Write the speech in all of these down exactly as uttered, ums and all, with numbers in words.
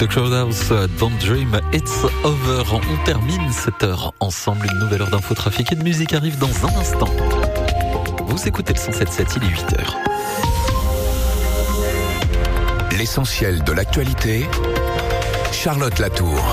The Crowdhouse, Don't Dream, It's Over. On termine cette heure ensemble. Une nouvelle heure d'infotrafic et de musique arrive dans un instant. Vous écoutez le cent sept sept, il est huit heures. L'essentiel de l'actualité, Charlotte Latour.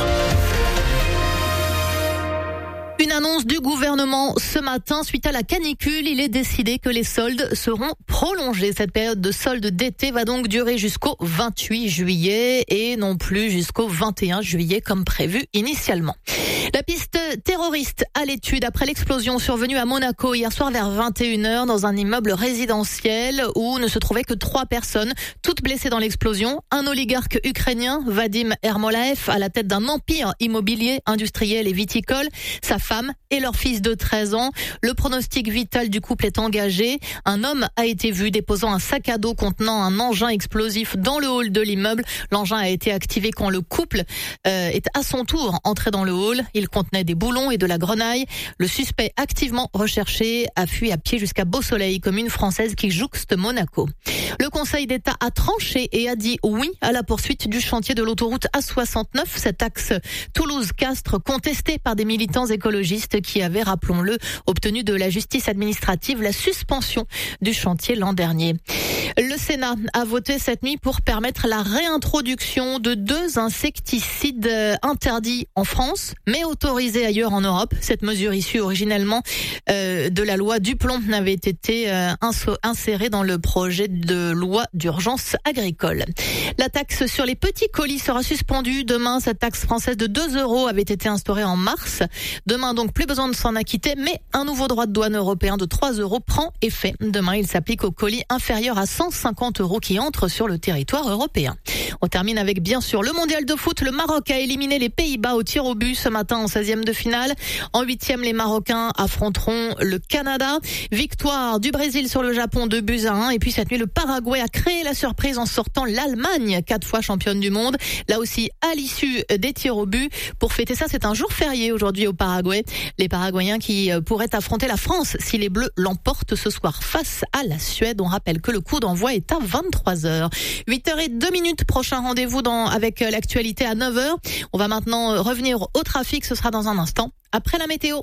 Une annonce du gouvernement ce matin suite à la canicule. Il est décidé que les soldes seront prolongés. Cette période de soldes d'été va donc durer jusqu'au vingt-huit juillet et non plus jusqu'au vingt et un juillet comme prévu initialement. La piste terroriste à l'étude après l'explosion survenue à Monaco hier soir vers vingt et une heures dans un immeuble résidentiel où ne se trouvaient que trois personnes, toutes blessées dans l'explosion. Un oligarque ukrainien, Vadim Ermolaev, à la tête d'un empire immobilier, industriel et viticole, sa femme et leur fils de treize ans. Le pronostic vital du couple est engagé. Un homme a été vu déposant un sac à dos contenant un engin explosif dans le hall de l'immeuble. L'engin a été activé quand le couple euh, est à son tour entré dans le hall. Il contenait des boulons et de la grenaille. Le suspect activement recherché a fui à pied jusqu'à Beau-Soleil, commune française qui jouxte Monaco. Le Conseil d'État a tranché et a dit oui à la poursuite du chantier de l'autoroute A soixante-neuf, cet axe Toulouse-Castres contesté par des militants écologistes qui avaient, rappelons-le, obtenu de la justice administrative la suspension du chantier l'an dernier. Le Sénat a voté cette nuit pour permettre la réintroduction de deux insecticides interdits en France, mais autorisés ailleurs en Europe. Cette mesure issue originellement euh, de la loi Duplomb n'avait été euh, insérée dans le projet de loi d'urgence agricole. La taxe sur les petits colis sera suspendue demain. Cette taxe française de deux euros avait été instaurée en mars. Demain, donc, plus besoin de s'en acquitter, mais un nouveau droit de douane européen de trois euros prend effet. Demain, il s'applique aux colis inférieurs à cent cinquante euros qui entrent sur le territoire européen. On termine avec, bien sûr, le mondial de foot. Le Maroc a éliminé les Pays-Bas au tir au but ce matin en seizième de finale. En huitième, les Marocains affronteront le Canada. Victoire du Brésil sur le Japon, deux buts à un. Et puis cette nuit, le Paraguay a créé la surprise en sortant l'Allemagne, quatre fois championne du monde. Là aussi, à l'issue des tirs au but. Pour fêter ça, c'est un jour férié aujourd'hui au Paraguay. Les Paraguayens qui pourraient affronter la France si les Bleus l'emportent ce soir face à la Suède. On rappelle que le coup d'envoi est à vingt-trois heures. huit heures et deux minutes, prochain rendez-vous dans, avec l'actualité à neuf heures. On va maintenant revenir au trafic, ce sera dans un instant, après la météo.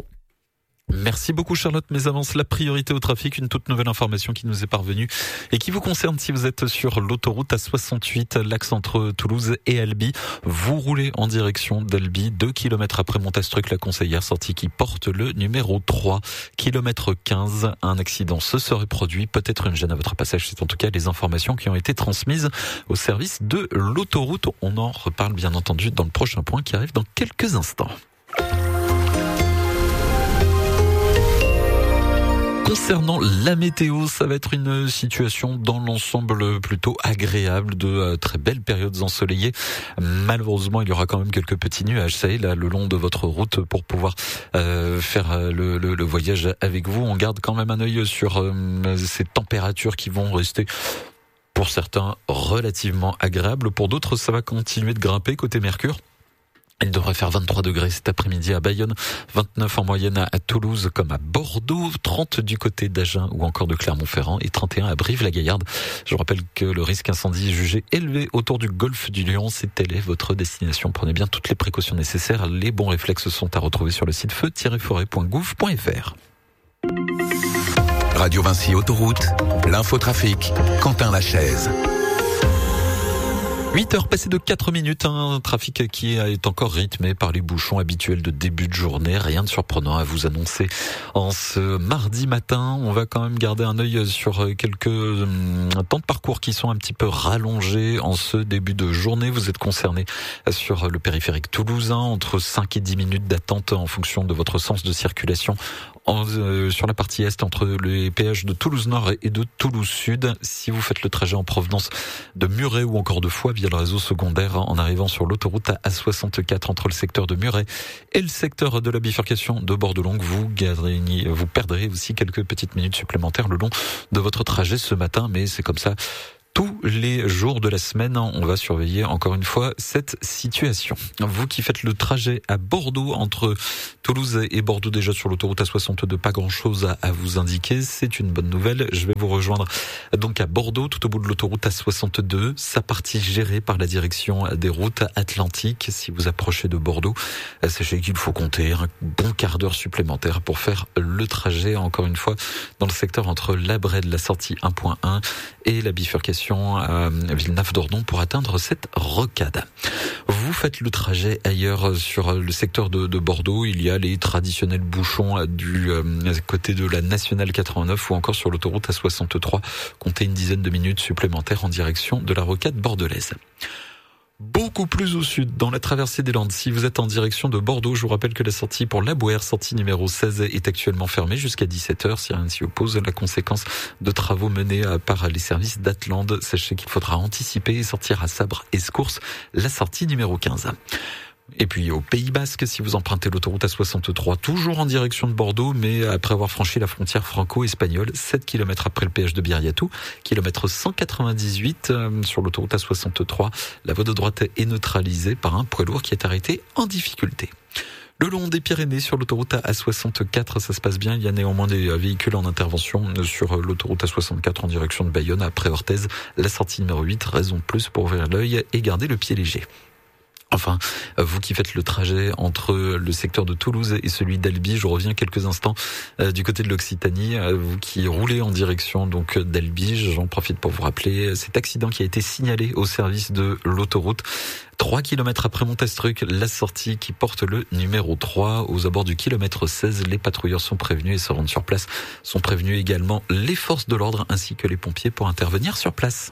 Merci beaucoup Charlotte, mais avance la priorité au trafic, une toute nouvelle information qui nous est parvenue et qui vous concerne si vous êtes sur l'autoroute A soixante-huit, l'axe entre Toulouse et Albi. Vous roulez en direction d'Albi, deux kilomètres après Montastruc, la conseillère sortie qui porte le numéro trois, kilomètre quinze. Un accident se serait produit, peut-être une gêne à votre passage, c'est en tout cas les informations qui ont été transmises au service de l'autoroute. On en reparle bien entendu dans le prochain point qui arrive dans quelques instants. Concernant la météo, ça va être une situation dans l'ensemble plutôt agréable, de très belles périodes ensoleillées. Malheureusement, il y aura quand même quelques petits nuages, ça y est, là, le long de votre route pour pouvoir euh, faire le, le, le voyage avec vous. On garde quand même un œil sur euh, ces températures qui vont rester, pour certains, relativement agréables. Pour d'autres, ça va continuer de grimper côté Mercure. Il devrait faire vingt-trois degrés cet après-midi à Bayonne, vingt-neuf en moyenne à Toulouse comme à Bordeaux, trente du côté d'Agen ou encore de Clermont-Ferrand et trente et un à Brive-la-Gaillarde. Je vous rappelle que le risque incendie est jugé élevé autour du golfe du Lion. C'est telle est votre destination. Prenez bien toutes les précautions nécessaires. Les bons réflexes sont à retrouver sur le site feu tiret forêt point gouv point f r. Radio Vinci Autoroute, l'infotrafic, Quentin Lachaise. huit heures passées de quatre minutes, un trafic qui est encore rythmé par les bouchons habituels de début de journée. Rien de surprenant à vous annoncer en ce mardi matin. On va quand même garder un œil sur quelques temps de parcours qui sont un petit peu rallongés en ce début de journée. Vous êtes concerné sur le périphérique toulousain, entre cinq et dix minutes d'attente en fonction de votre sens de circulation. En, euh, sur la partie est, entre les péages de Toulouse-Nord et de Toulouse-Sud. Si vous faites le trajet en provenance de Muret ou encore de Foix via le réseau secondaire, en arrivant sur l'autoroute A soixante-quatre entre le secteur de Muret et le secteur de la bifurcation de Bordelongue, vous, gagnez, vous perdrez aussi quelques petites minutes supplémentaires le long de votre trajet ce matin, mais c'est comme ça tous les jours de la semaine. On va surveiller encore une fois cette situation. Vous qui faites le trajet à Bordeaux, entre Toulouse et Bordeaux, déjà sur l'autoroute A soixante-deux, pas grand chose à vous indiquer. C'est une bonne nouvelle. Je vais vous rejoindre donc à Bordeaux, tout au bout de l'autoroute A soixante-deux, sa partie gérée par la direction des routes atlantiques. Si vous approchez de Bordeaux, sachez qu'il faut compter un bon quart d'heure supplémentaire pour faire le trajet, encore une fois, dans le secteur entre la Brède, la sortie un point un et la bifurcation à Villeneuve-d'Ordon pour atteindre cette rocade. Vous faites le trajet ailleurs sur le secteur de, de Bordeaux, il y a les traditionnels bouchons du euh, côté de la nationale quatre-vingt-neuf ou encore sur l'autoroute A soixante-trois. Comptez une dizaine de minutes supplémentaires en direction de la rocade bordelaise. Beaucoup plus au sud, dans la traversée des Landes. Si vous êtes en direction de Bordeaux, je vous rappelle que la sortie pour la Bouère, sortie numéro seize, est actuellement fermée jusqu'à dix-sept heures. Si rien ne s'y oppose, la conséquence de travaux menés par les services d'Atlande. Sachez qu'il faudra anticiper et sortir à Sabre-Escourse, la sortie numéro quinze. Et puis au Pays Basque, si vous empruntez l'autoroute A soixante-trois, toujours en direction de Bordeaux, mais après avoir franchi la frontière franco-espagnole, sept kilomètres après le péage de Biriatou, kilomètre cent quatre-vingt-dix-huit euh, sur l'autoroute A soixante-trois, la voie de droite est neutralisée par un poids lourd qui est arrêté en difficulté. Le long des Pyrénées, sur l'autoroute A soixante-quatre, ça se passe bien. Il y a néanmoins des véhicules en intervention sur l'autoroute A soixante-quatre en direction de Bayonne, après Orthez, la sortie numéro huit, raison de plus pour ouvrir l'œil et garder le pied léger. Enfin, vous qui faites le trajet entre le secteur de Toulouse et celui d'Albi, je reviens quelques instants euh, du côté de l'Occitanie. Euh, vous qui roulez en direction donc d'Albi, j'en profite pour vous rappeler cet accident qui a été signalé au service de l'autoroute. Trois kilomètres après Montastruc, la sortie qui porte le numéro trois, aux abords du kilomètre seize. Les patrouilleurs sont prévenus et se rendent sur place. Sont prévenus également les forces de l'ordre ainsi que les pompiers pour intervenir sur place.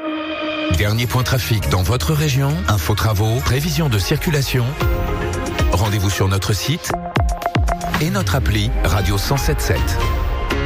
Dernier point trafic dans votre région, info travaux, prévision de circulation. Rendez-vous sur notre site et notre appli Radio cent sept sept.